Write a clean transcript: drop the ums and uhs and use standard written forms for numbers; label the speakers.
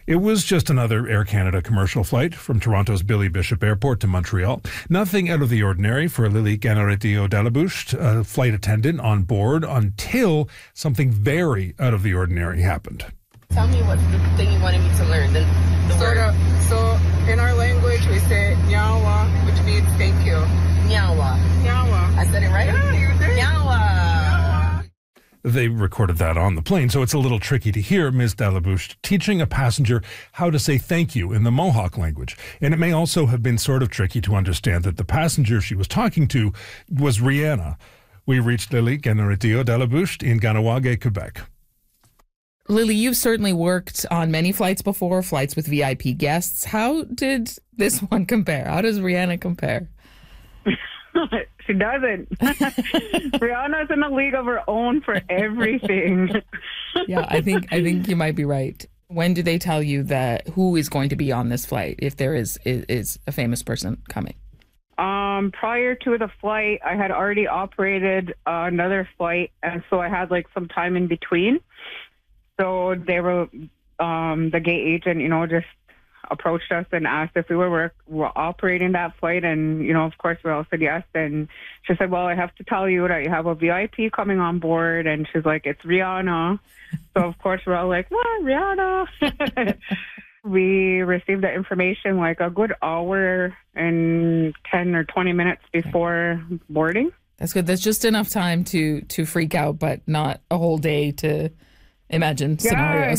Speaker 1: It was just another Air Canada commercial flight from Toronto's Billy Bishop Airport to Montreal. Nothing out of the ordinary for Lily Ganaretio-Dallabouche, a flight attendant on board, until something very out of the ordinary happened.
Speaker 2: Tell me what's the thing you wanted me to learn. The word.
Speaker 3: So in our language we say nyawa, which means thank you.
Speaker 2: Nyawa.
Speaker 3: Nyawa.
Speaker 2: I said it right?
Speaker 3: Yeah, you did.
Speaker 2: Nyawa.
Speaker 1: They recorded that on the plane, so it's a little tricky to hear Ms. Dallabouche teaching a passenger how to say thank you in the Mohawk language. And it may also have been sort of tricky to understand that the passenger she was talking to was Rihanna. We reached Lily Ganaretio-Dallabouche in Ganawage, Quebec.
Speaker 4: Lily, you've certainly worked on many flights before, flights with VIP guests. How did this one compare? How does Rihanna compare?
Speaker 3: She doesn't. Rihanna's in a league of her own for everything.
Speaker 4: Yeah, I think you might be right. When do they tell you that who is going to be on this flight, if there is a famous person coming?
Speaker 3: Prior to the flight, I had already operated another flight, and so I had some time in between. So they were, the gate agent, just approached us and asked if we were operating that flight, and of course we all said yes. And she said, well, I have to tell you that you have a VIP coming on board, and she's like, it's Rihanna. So of course we're all like, what, Rihanna? We received the information a good hour and 10 or 20 minutes before boarding.
Speaker 4: That's good. That's just enough time to freak out, but not a whole day to imagine scenarios.